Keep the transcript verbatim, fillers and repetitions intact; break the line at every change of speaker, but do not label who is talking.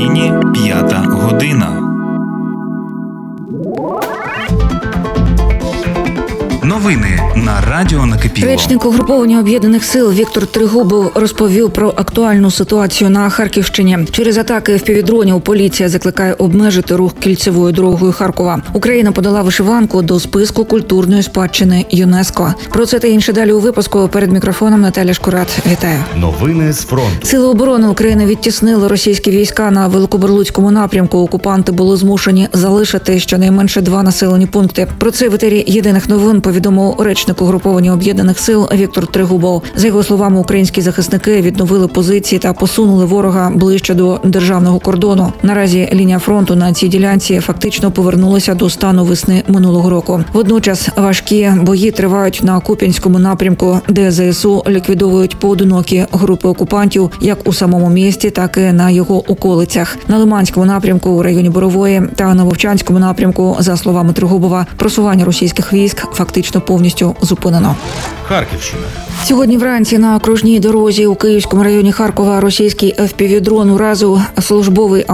Україні п'ята година. Новини на радіо Накипіло.
Речник угруповання Об'єднаних сил Віктор Трегубов розповів про актуальну ситуацію на Харківщині. Через атаки впівдронів поліція закликає обмежити рух кільцевою дорогою Харкова. Україна подала вишиванку до списку культурної спадщини ЮНЕСКО. Про це та інше далі у випуску. Перед мікрофоном Наталя Шкурат. Вітаю.
Новини з фронту.
Сили оборони України відтіснили російські війська на Великобурлуцькому напрямку. Окупанти були змушені залишити щонайменше два населені пункти. Про це в етері Єдиних новин повідомив речник угруповання Об'єднаних сил Віктор Трегубов. За його словами, українські захисники відновили позиції та посунули ворога ближче до державного кордону. Наразі лінія фронту на цій ділянці фактично повернулася до стану весни минулого року. Водночас важкі бої тривають на Куп'янському напрямку, де ЗСУ ліквідовують поодинокі групи окупантів як у самому місті, так і на його околицях. На Лиманському напрямку у районі Борової та на Вовчанському напрямку, за словами Трегубова, просування російських військ фактично повністю зупинено.
Харківщина.
Сьогодні вранці на окружній дорозі у Київському районі Харкова російський еф пі ві-дрон уразив службовий